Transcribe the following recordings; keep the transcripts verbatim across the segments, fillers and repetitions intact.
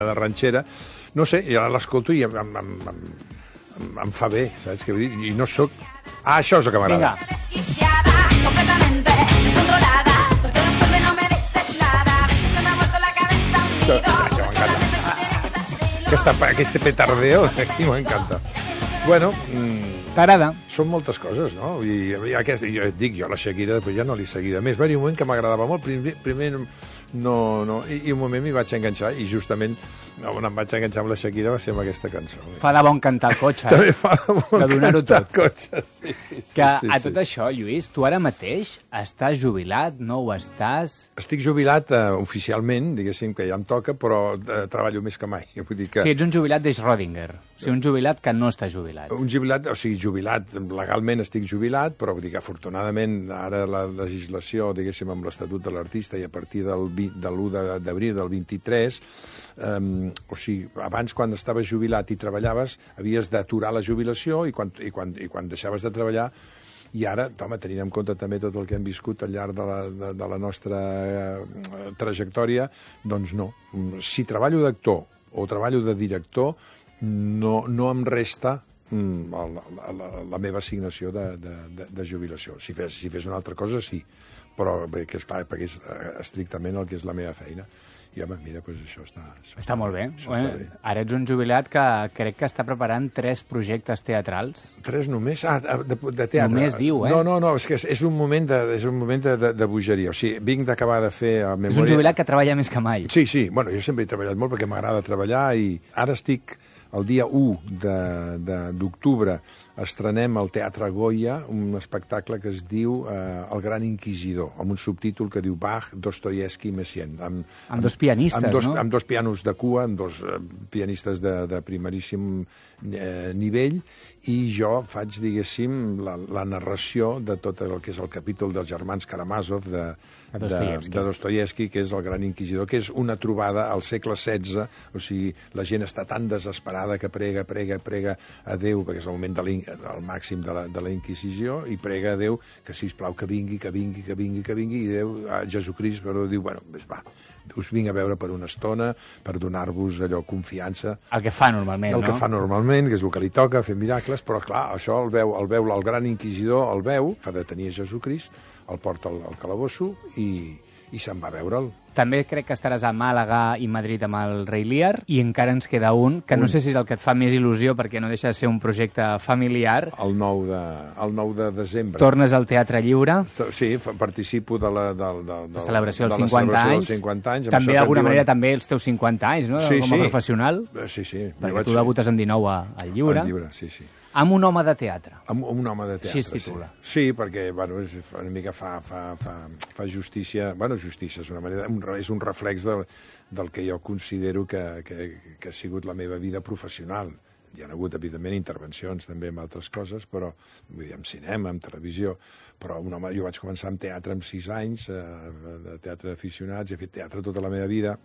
de ranxera, no sé, i ara l'escolto i em, em, em, em, em fa bé, saps què vull dir? I no sóc... Ah, això és el que m'agrada. Això m'encanta. Aquesta, aquest petardeo aquí m'encanta. Bueno... T'agrada? Són moltes coses, no? I, i aquest, jo et dic, jo la Shakira després ja no l'he seguida més. Va haver un moment que m'agradava molt, primer, primer no, no, i, i un moment m'hi vaig enganxar, i justament on em vaig enganxar amb la Shakira va ser amb aquesta cançó. Fa de bon cantar el cotxe, eh? També fa de bon de donar-ho tot. Cotxe, sí, sí, que sí, a sí. tot això, Lluís, tu ara mateix estàs jubilat, no ho estàs? Estic jubilat eh, oficialment, diguéssim que ja em toca, però eh, treballo més que mai. Vull dir que... O sigui, ets un jubilat d'Eix Rodinger. O sigui, un jubilat que no està jubilat. Un jubilat, o sigui, jubilat, legalment estic jubilat, però vull dir que afortunadament ara la legislació, diguéssim, amb l'Estatut de l'Artista i a partir del de l'u d'abril del vint-i-tres, eh, o sigui, abans quan estaves jubilat i treballaves havies d'aturar la jubilació i quan, i, quan, i quan deixaves de treballar. I ara, home, tenint en compte també tot el que hem viscut al llarg de la, de, de la nostra eh, trajectòria, doncs no. Si treballo d'actor o treballo de director, no, no em resta mm, la, la, la meva assignació de, de, de, de jubilació. Si fes, si fes una altra cosa, sí, però bé, que és clar, perquè és estrictament el que és la meva feina. I, home, mira, doncs això està... Això està, està molt bé. Bueno, està bé. Ara ets un jubilat que crec que està preparant tres projectes teatrals. Tres només? Ah, de, de teatre. Només diu, eh? No, no, no, és que és, és un moment de, és un moment de, de, de bogeria. O sigui, vinc d'acabar de fer a memòria... És un jubilat que treballa més que mai. Sí, sí. Bueno, jo sempre he treballat molt perquè m'agrada treballar i ara estic... El dia u d'octubre estrenem al Teatre Goya un espectacle que es diu eh, El Gran Inquisidor, amb un subtítol que diu Bach, Dostoievski i Messiaen. Amb, amb, amb dos pianistes, amb dos, no? Amb dos pianos de cua, amb dos eh, pianistes de, de primeríssim eh, nivell, i jo faig, diguéssim, la, la narració de tot el que és el capítol dels germans Karamazov de, de, de Dostoievski, que és El Gran Inquisidor, que és una trobada al segle setze, o sigui, la gent està tan desesperada que prega, prega, prega a Déu, perquè és el moment de del màxim de la, de la Inquisició, i prega a Déu que, sisplau, que vingui, que vingui, que vingui, que vingui, i Déu, a Jesucrist, però diu, bueno, va, us vinc a veure per una estona, per donar-vos allò, confiança. El que fa normalment, el no? El que fa normalment, que és el que li toca, fer miracles, però, clar, això el veu, el veu, el gran inquisidor el veu, fa detenir a Jesucrist, el porta al, al calabosso i, i se'n va a veure'l. També crec que estaràs a Màlaga i Madrid amb el Rei Lear, i encara ens queda un, que no sé si és el que et fa més il·lusió, perquè no deixa de ser un projecte familiar. El nou de, el nou de desembre. Tornes al Teatre Lliure. Sí, participo de la, de, de, de, la celebració dels de cinquanta anys. cinquanta anys. També, d'alguna manera, també els teus cinquanta anys, no? Sí, com a sí. professional. Sí, sí. Perquè tu debutes amb dinou al Lliure. Al Lliure, sí, sí. Amb un home de teatre. Amb un home de teatre, Així es titula. Sí, sí, perquè bueno, és una mica fa, fa, fa, fa justícia... Bueno, justícia és una manera... Un, és un reflex del, del que jo considero que, que, que ha sigut la meva vida professional. Hi ha hagut, evidentment, intervencions també amb altres coses, però vull dir, amb cinema, amb televisió, però un home, jo vaig començar amb teatre amb sis anys, eh, de teatre d'aficionats, he fet teatre tota la meva vida,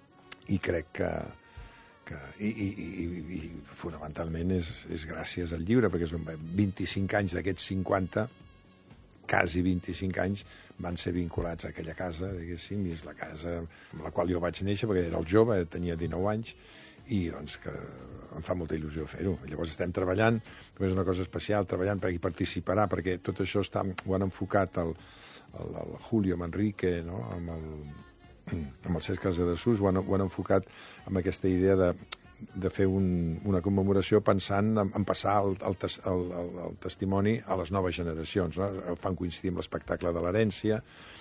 i crec que... Que, i, i, i, i fonamentalment és, és gràcies al llibre, perquè són vint-i-cinc anys d'aquests cinquanta, quasi vint-i-cinc anys, van ser vinculats a aquella casa, diguéssim, i és la casa amb la qual jo vaig néixer, perquè era el jove, tenia dinou anys, i doncs que em fa molta il·lusió fer-ho. Llavors estem treballant, també és una cosa especial, treballant per qui participarà, perquè tot això està, ho han enfocat el, el, el Julio Manrique, no?, amb el... amb el Cesc Casadesús, ho han, ho han enfocat amb aquesta idea de, de fer un, una commemoració pensant en, en passar el, el, tes, el, el, el testimoni a les noves generacions. No? El fan coincidir amb l'espectacle de l'herència.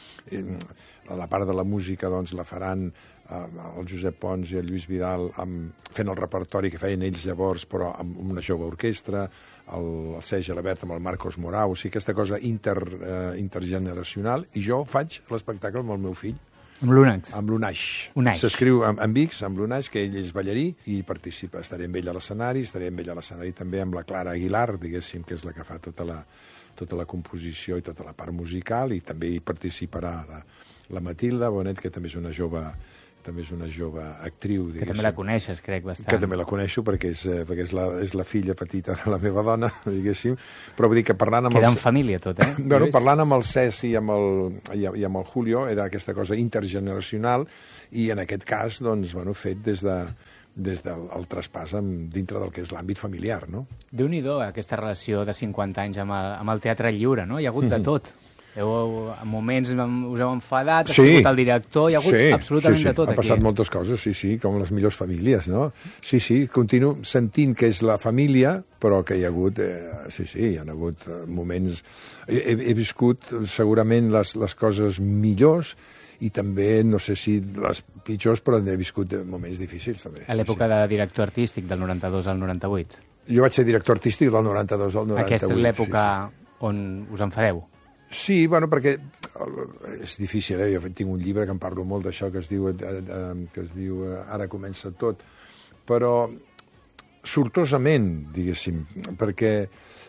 La part de la música doncs, la faran eh, el Josep Pons i el Lluís Vidal amb, fent el repertori que feien ells llavors, però amb una jove orquestra, el, el Sergi Alabert amb el Marcos Morau, o sigui, aquesta cosa inter, eh, intergeneracional, i jo faig l'espectacle amb el meu fill. Amb l'Unax? Amb l'Unaix. Unaix. S'escriu amb, amb X, amb l'Unaix, que ell és ballarí i participa. Estaré amb ell a l'escenari, estaré amb ell a l'escenari també amb la Clara Aguilar, diguéssim, que és la que fa tota la, tota la composició i tota la part musical, i també hi participarà la, la Matilda Bonet, que també és una jove també és una jove actriu. Que també la coneixes, crec, bastant. Que també la coneixo, perquè és, eh, perquè és, la, és la filla petita de la meva dona, diguéssim. Però vull dir que parlant amb... Queda els... en família tot, eh? Bueno, parlant amb el Cesc i amb el, i, i amb el Julio, era aquesta cosa intergeneracional, i en aquest cas, doncs, bueno, fet des de des del el traspàs amb, dintre del que és l'àmbit familiar, no? Déu-n'hi-do, aquesta relació de cinquanta anys amb el, amb el teatre lliure, no? Hi ha hagut de tot. Heu, en moments us heu enfadat, ha sí, sigut el director, hi ha hagut sí, absolutament sí, sí. de tot aquí. Ha passat aquí. moltes coses, sí, sí, com les millors famílies, no? Sí, sí, continuo sentint que és la família, però que hi ha hagut, eh, sí, sí, hi ha hagut moments... He, he, he viscut segurament les, les coses millors, i també, no sé si les pitjors, però he viscut moments difícils, també. A l'època sí, sí. de director artístic, del noranta-dos al noranta-vuit. Jo vaig ser director artístic del noranta-dos al noranta-vuit. Aquesta és l'època sí, sí. on us enfadeu. Sí, bueno, perquè és difícil, eh? Jo tinc un llibre que em parlo molt d'això, que es diu, que es diu Ara comença tot, però sortosament, diguéssim, perquè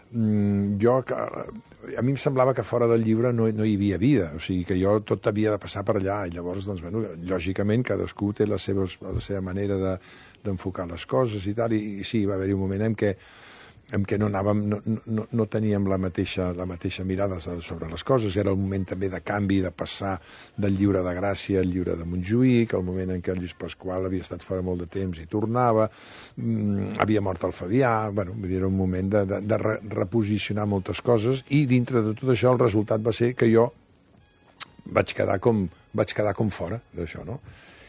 jo... A mi em semblava que fora del llibre no, no hi havia vida, o sigui, que jo tot havia de passar per allà, i llavors, doncs, bueno, lògicament, cadascú té la seva, la seva manera de, d'enfocar les coses i tal, i, i sí, va haver-hi un moment en què en què no anàvem, no, no, no teníem la mateixa, la mateixa mirada sobre les coses. Era el moment també de canvi, de passar del llibre de Gràcia al llibre de Montjuïc, el moment en què el Lluís Pasqual havia estat fora molt de temps i tornava, mm, havia mort el Fabià, bueno, era un moment de, de, de re, reposicionar moltes coses, i dintre de tot això el resultat va ser que jo vaig quedar com, vaig quedar com fora d'això, no?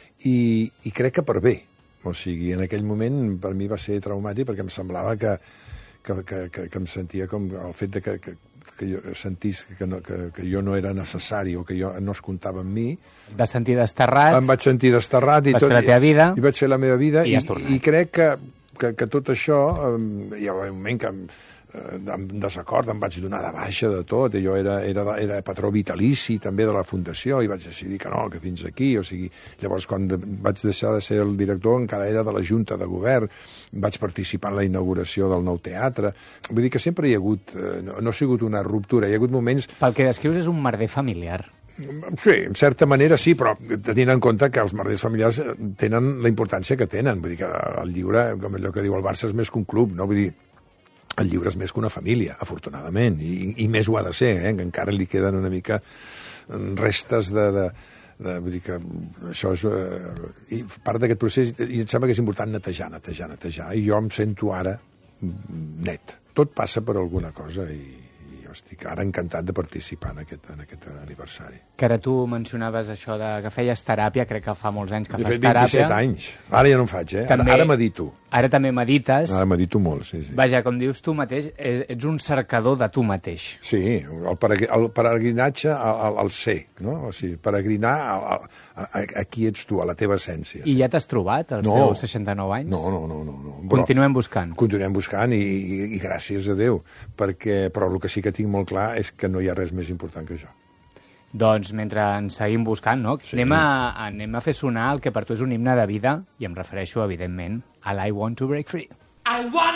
I, i crec que per bé. O sigui, en aquell moment per mi va ser traumàtic, perquè em semblava que Que, que, que, que em sentia com el fet de que, que, que jo sentís que, no, que, que jo no era necessari o que jo no es comptava amb mi. Et vas sentir desterrat. Em vaig sentir desterrat. I vas tot, fer la teva vida. I, i vaig fer la meva vida. I, i, i, i crec que, que, que tot això, eh, hi ha un moment que... amb desacord, em vaig donar de baixa de tot, i jo era, era, era patró vitalici també de la Fundació, i vaig decidir que no, que fins aquí, o sigui, llavors quan de, vaig deixar de ser el director encara era de la Junta de Govern, vaig participar en la inauguració del nou teatre, vull dir que sempre hi ha hagut, eh, no, no ha sigut una ruptura, hi ha hagut moments... Pel que descrius és un merder familiar. Sí, en certa manera sí, però tenint en compte que els merders familiars tenen la importància que tenen, vull dir que el lliure, com allò que diu el Barça, és més que un club, no? Vull dir, el llibre és més que una família, afortunadament, i, i més ho ha de ser, eh? Que encara li queden una mica restes de... de, de vull dir que això és... Eh, i part d'aquest procés, i em sembla que és important netejar, netejar, netejar, i jo em sento ara net. Tot passa per alguna cosa, i, i jo estic ara encantat de participar en aquest, en aquest aniversari. Que ara tu mencionaves això de que feies teràpia, crec que fa molts anys que He fas fet teràpia. vint-i-set anys. Ara ja no en faig, eh? També, ara, ara medito. Ara també medites. Ara medito molt, sí, sí. Vaja, com dius tu mateix, ets un cercador de tu mateix. Sí, el, peregr el peregrinatge al, al, al ser, no? O sigui, peregrinar a, a, a, a qui ets tu, a la teva essència. I sí. Ja t'has trobat, als no. teus seixanta-nou anys? No, no, no. no, no. Continuem buscant. Continuem buscant, i, i, i gràcies a Déu, perquè, però el que sí que tinc molt clar és que no hi ha res més important que això. Doncs mentre ens seguim buscant, no? Sí. Anem, a, anem a fer sonar el que per tu és un himne de vida, i em refereixo, evidentment, a l'I Want to Break Free. I want